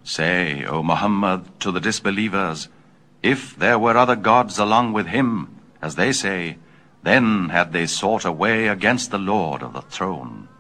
Say, O Muhammad, to the disbelievers, if there were other gods along with him, as they say, then had they sought a way against the Lord of the throne.